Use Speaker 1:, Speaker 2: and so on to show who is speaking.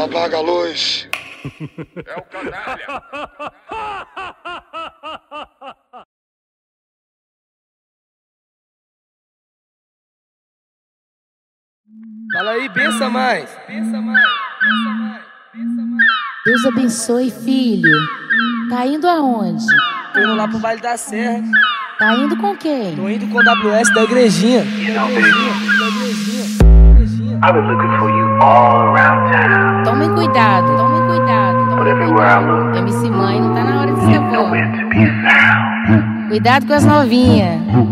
Speaker 1: Apaga a luz.
Speaker 2: É o canalha.
Speaker 3: Fala aí, pensa mais. Pensa mais. Pensa mais. Pensa mais.
Speaker 4: Deus abençoe, filho. Tá indo aonde?
Speaker 3: Tô indo lá pro Vale da Serra.
Speaker 4: Tá indo com quem?
Speaker 3: Tô indo com o WS da igrejinha.
Speaker 5: I was looking for you all around town.
Speaker 4: Tomem cuidado, tomem cuidado.
Speaker 5: But everywhere I looked,
Speaker 4: MC Mãe, não tá na hora de ser
Speaker 5: you're
Speaker 4: avó.
Speaker 5: nowhere to be found.
Speaker 4: Cuidado com as novinhas.